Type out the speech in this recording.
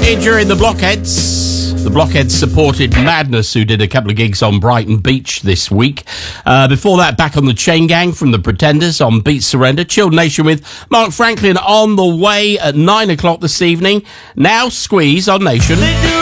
here during the Blockheads. The Blockheads supported Madness, who did a couple of gigs on Brighton Beach this week. Before that, back on the Chain Gang from the Pretenders on Beat Surrender. Chilled Nation with Mark Franklin on the way at 9 o'clock this evening. Now Squeeze on Nation.